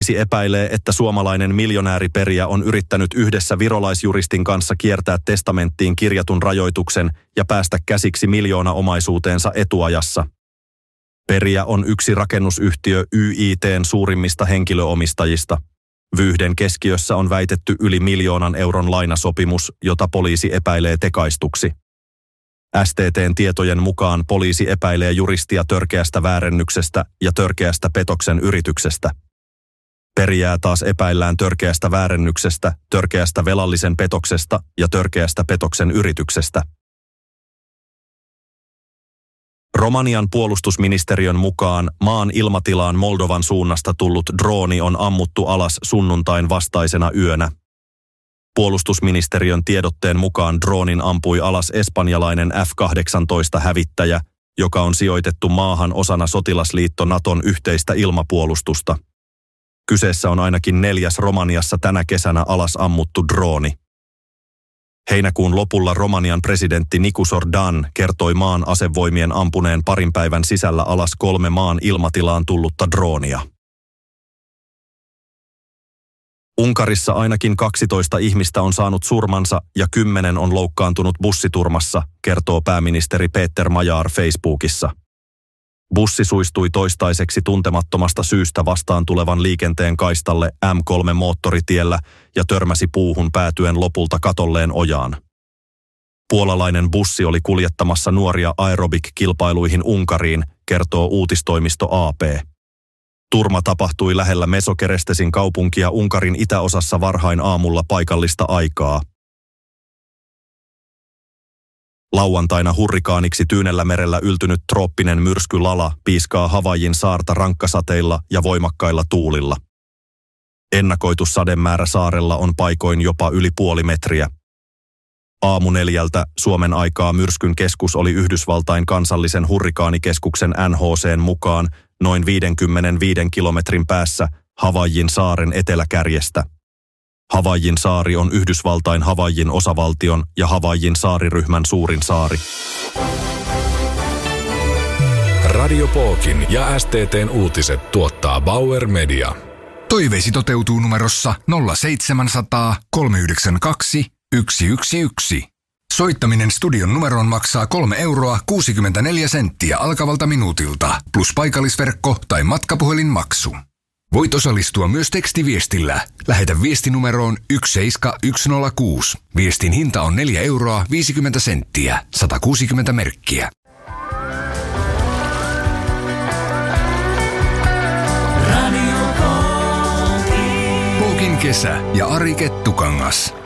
Poliisi epäilee, että suomalainen miljonääriperijä on yrittänyt yhdessä virolaisjuristin kanssa kiertää testamenttiin kirjatun rajoituksen ja päästä käsiksi miljoonaomaisuuteensa etuajassa. Perijä on yksi rakennusyhtiö YIT:n suurimmista henkilöomistajista. Vyyhden keskiössä on väitetty yli 1 miljoonan euron lainasopimus, jota poliisi epäilee tekaistuksi. STT:n tietojen mukaan poliisi epäilee juristia törkeästä väärennyksestä ja törkeästä petoksen yrityksestä. Perijää taas epäillään törkeästä väärennyksestä, törkeästä velallisen petoksesta ja törkeästä petoksen yrityksestä. Romanian puolustusministeriön mukaan maan ilmatilaan Moldovan suunnasta tullut drooni on ammuttu alas sunnuntain vastaisena yönä. Puolustusministeriön tiedotteen mukaan droonin ampui alas espanjalainen F-18-hävittäjä, joka on sijoitettu maahan osana sotilasliitto Naton yhteistä ilmapuolustusta. Kyseessä on ainakin 4. Romaniassa tänä kesänä alas ammuttu drooni. Heinäkuun lopulla Romanian presidentti Nicu Sordan kertoi maan asevoimien ampuneen parin päivän sisällä alas 3 maan ilmatilaan tullutta droonia. Unkarissa ainakin 12 ihmistä on saanut surmansa ja 10 on loukkaantunut bussiturmassa, kertoo pääministeri Péter Majár Facebookissa. Bussi suistui toistaiseksi tuntemattomasta syystä vastaan tulevan liikenteen kaistalle M3-moottoritiellä ja törmäsi puuhun päätyen lopulta katolleen ojaan. Puolalainen bussi oli kuljettamassa nuoria aerobik-kilpailuihin Unkariin, kertoo uutistoimisto AP. Turma tapahtui lähellä Mesokerestesin kaupunkia Unkarin itäosassa varhain aamulla paikallista aikaa. Lauantaina hurrikaaniksi Tyynellämerellä yltynyt trooppinen myrsky Lala piiskaa Havaijin saarta rankkasateilla ja voimakkailla tuulilla. Ennakoitu sademäärä saarella on paikoin jopa yli 0,5 metriä. Aamu 4 Suomen aikaa myrskyn keskus oli Yhdysvaltain kansallisen hurrikaanikeskuksen NHC:n mukaan noin 55 kilometrin päässä Havaijin saaren eteläkärjestä. Havaijin saari on Yhdysvaltain Havaijin osavaltion ja Havaijin saariryhmän suurin saari. Radio Pookin ja STT:n uutiset tuottaa Bauer Media. Toiveesi toteutuu numerossa 0700 392 111. Soittaminen studion numeroon maksaa 3,64 € alkavalta minuutilta, plus paikallisverkko tai matkapuhelinmaksu. Voit osallistua myös tekstiviestillä. Lähetä viesti numeroon 17106. Viestin hinta on 4,50 €, 160 merkkiä. Pookin kesä ja Ari Kettukangas.